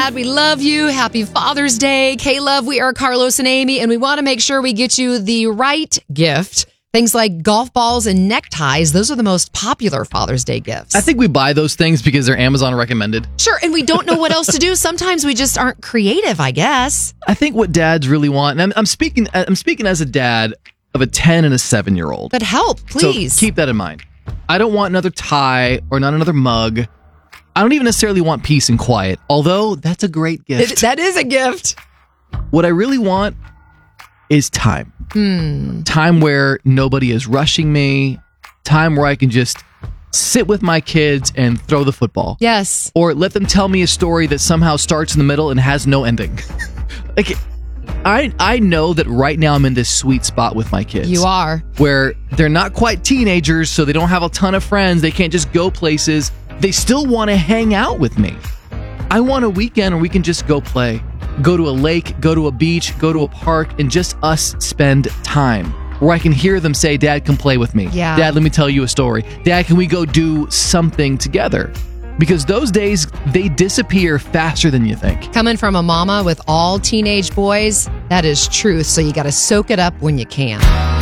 Dad. We love you. Happy Father's Day. K-Love, we are Carlos and Amy, and we want to make sure we get you the right gift. Things like golf balls and neckties, those are the most popular Father's Day gifts. I think we buy those things because they're Amazon recommended. Sure, and we don't know what else to do. Sometimes we just aren't creative, I guess. I think what dads really want, and I'm speaking as a dad of a 10 and a 7-year-old. But help, please. So keep that in mind. I don't want another tie or not another mug. I don't even necessarily want peace and quiet, although that's a great gift. That is a gift. What I really want is time. Time where nobody is rushing me. Time where I can just sit with my kids and throw the football. Yes. Or let them tell me a story that somehow starts in the middle and has no ending. Like, I know that right now I'm in this sweet spot with my kids. You are. Where they're not quite teenagers, so they don't have a ton of friends. They can't just go places. They still want to hang out with me. I want a weekend where we can just go play. Go to a lake, go to a beach, go to a park, and just us spend time. Where I can hear them say, Dad, come play with me. Yeah. Dad, let me tell you a story. Dad, can we go do something together? Because those days, they disappear faster than you think. Coming from a mama with all teenage boys, that is truth. So you got to soak it up when you can.